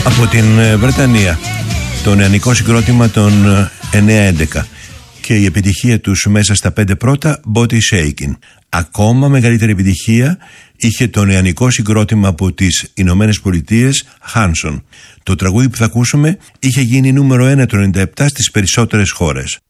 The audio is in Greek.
Από την Βρετανία, το νεανικό συγκρότημα των 9-11 και η επιτυχία τους μέσα στα 5 πρώτα, Body Shaking. Ακόμα μεγαλύτερη επιτυχία είχε το νεανικό συγκρότημα από τις Ηνωμένες Πολιτείες, Hanson. Το τραγούδι που θα ακούσουμε είχε γίνει νούμερο 1 το 97 στις περισσότερες χώρες.